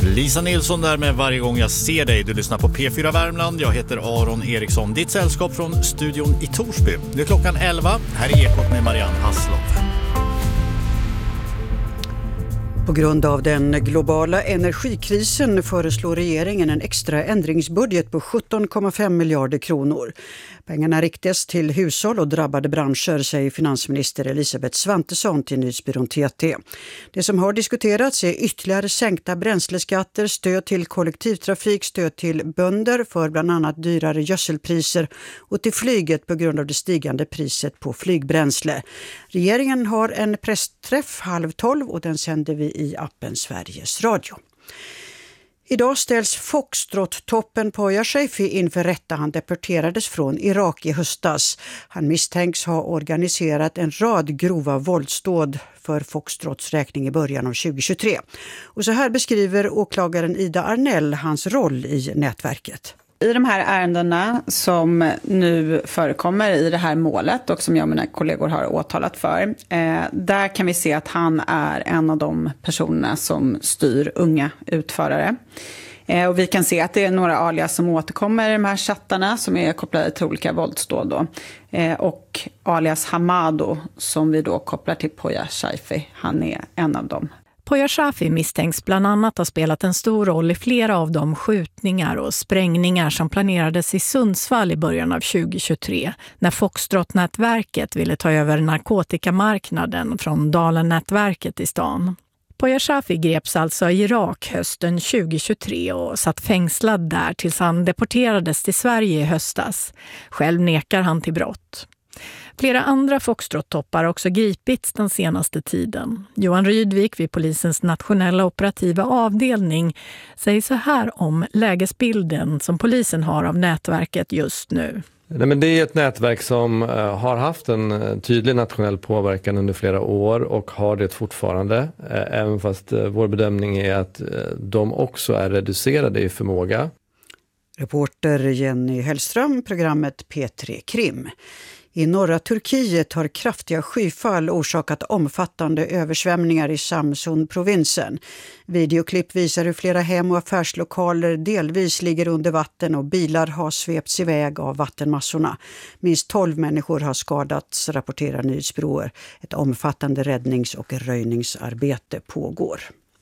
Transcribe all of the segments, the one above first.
Lisa Nilsson där med Varje gång jag ser dig. Du lyssnar på P4 Värmland. Jag heter Aron Eriksson. Ditt sällskap från studion i Torsby. Nu är klockan 11. Här är Ekot med Marianne Hasslov. På grund av den globala energikrisen föreslår regeringen en extra ändringsbudget på 17,5 miljarder kronor. Pengarna riktas till hushåll och drabbade branscher, säger finansminister Elisabeth Svantesson till nyhetsbyrån TT. Det som har diskuterats är ytterligare sänkta bränsleskatter, stöd till kollektivtrafik, stöd till bönder för bland annat dyrare gödselpriser och till flyget på grund av det stigande priset på flygbränsle. Regeringen har en pressträff 11:30 och den sänder vi i appen Sveriges Radio. Idag ställs Foxtrot-toppen Poya Shafii inför rätta. Han deporterades från Irak i höstas. Han misstänks ha organiserat en rad grova våldsdåd för Foxtrots räkning i början av 2023. Och så här beskriver åklagaren Ida Arnell hans roll i nätverket. I de här ärendena som nu förekommer i det här målet och som jag och mina kollegor har åtalat för, där kan vi se att han är en av de personerna som styr unga utförare. Och vi kan se att det är några alias som återkommer i de här chattarna som är kopplade till olika våldsdåd då. Och alias Hamado som vi då kopplar till Poya Shafii, han är en av dem. Poya Shafii misstänks bland annat ha spelat en stor roll i flera av de skjutningar och sprängningar som planerades i Sundsvall i början av 2023 när Foxtrot-nätverket ville ta över narkotikamarknaden från Dalen-nätverket i stan. Poya Shafii greps alltså i Irak hösten 2023 och satt fängslad där tills han deporterades till Sverige i höstas. Själv nekar han till brott. Flera andra Foxtrot-toppar har också gripits den senaste tiden. Johan Rydvik vid polisens nationella operativa avdelning säger så här om lägesbilden som polisen har av nätverket just nu. Nej, men det är ett nätverk som har haft en tydlig nationell påverkan under flera år och har det fortfarande. Även fast vår bedömning är att de också är reducerade i förmåga. Reporter Jenny Hellström, programmet P3 Krim. I norra Turkiet har kraftiga skyfall orsakat omfattande översvämningar i Samsun-provinsen. Videoklipp visar hur flera hem- och affärslokaler delvis ligger under vatten och bilar har svepts iväg av vattenmassorna. Minst 12 människor har skadats, rapporterar nyhetsbyråer. Ett omfattande räddnings- och röjningsarbete pågår.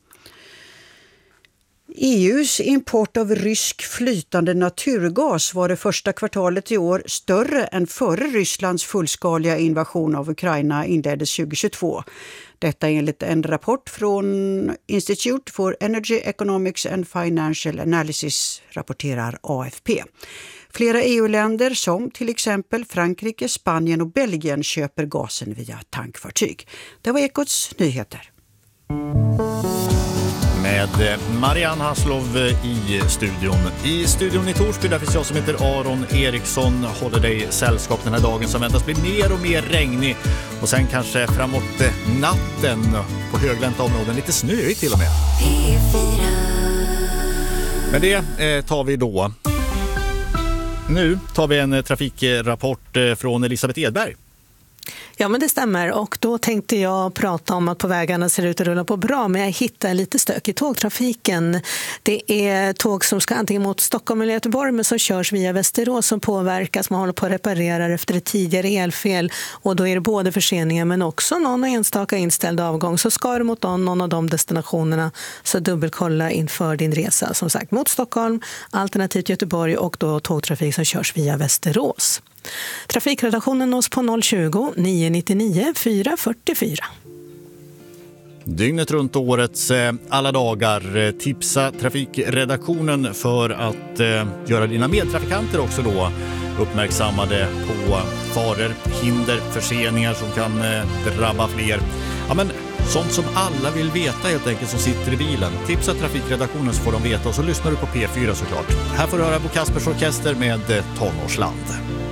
EUs import av rysk flytande naturgas var det första kvartalet i år större än före Rysslands fullskaliga invasion av Ukraina inleddes 2022. Detta enligt en rapport från Institute for Energy Economics and Financial Analysis, rapporterar AFP. Flera EU-länder som till exempel Frankrike, Spanien och Belgien köper gasen via tankfartyg. Det var Ekots nyheter. Med Marianne Hasslov i studion. I studion i Torsby där finns jag som heter Aron Eriksson. Håller dig sällskap den här dagen som väntas bli mer och mer regnig. Och sen kanske framåt natten på höglänta områden lite snöigt till och med. Men det tar vi då. Nu tar vi en trafikrapport från Elisabeth Edberg. Ja, men det stämmer, och då tänkte jag prata om att på vägarna ser ut att rulla på bra, men jag hittar lite stök i tågtrafiken. Det är tåg som ska antingen mot Stockholm eller Göteborg men som körs via Västerås som påverkas. Man håller på att reparera efter ett tidigare elfel och då är det både förseningar men också någon enstaka inställd avgång. Så ska du mot någon av de destinationerna så dubbelkolla inför din resa, som sagt, mot Stockholm, alternativt Göteborg och då tågtrafik som körs via Västerås. Trafikredaktionen nås på 020-999 444. Dygnet runt årets alla dagar tipsa trafikredaktionen för att göra dina medtrafikanter också då uppmärksammade på faror, hinder, förseningar som kan drabba fler. Ja, men sånt som alla vill veta helt enkelt som sitter i bilen. Tipsa trafikredaktionen så får de veta och så lyssnar du på P4 såklart. Här får du höra Bo Kaspers orkester med Tonårsland.